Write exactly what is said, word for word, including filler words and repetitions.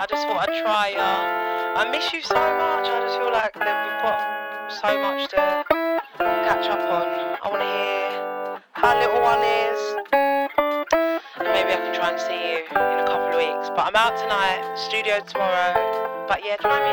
I just thought I'd try ya. I miss you so much. I just feel like that we've got so much to catch up on. I want to hear how little one is. And maybe I can try and see you in a couple of weeks. But I'm out tonight, studio tomorrow. But yeah, try me